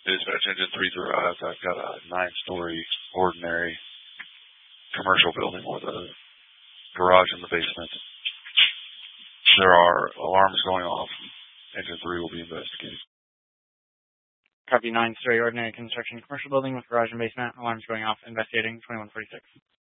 Dispatch engine 3 through I've got a 9-story ordinary commercial building with a garage in the basement. There are alarms going off. Engine 3 will be investigated. Copy 9-story ordinary construction commercial building with garage and basement. Alarms going off. Investigating 2146.